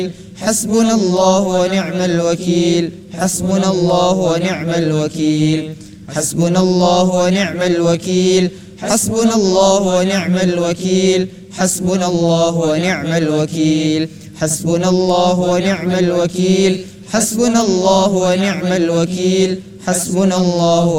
حسبنا الله ونعم الوكيل حسبنا الله ونعم الوكيل حسبنا الله ونعم الوكيل حسبنا الله ونعم الوكيل حسبنا الله ونعم الوكيل حسبنا الله ونعم الوكيل حسبنا الله ونعم الوكيل حسبنا الله